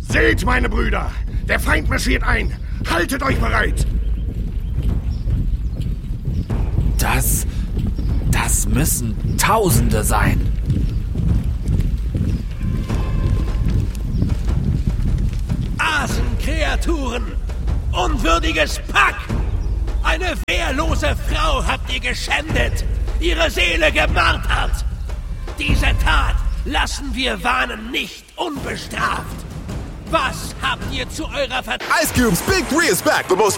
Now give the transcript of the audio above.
Seht, meine Brüder! Der Feind marschiert ein! Haltet euch bereit! Das müssen Tausende sein. Asenkreaturen! Unwürdiges Pack! Eine wehrlose Frau habt ihr geschändet! Ihre Seele gemartert! Diese Tat lassen wir Wanen nicht unbestraft! Was habt ihr zu eurer Ice Cube's Big 3 is back. The most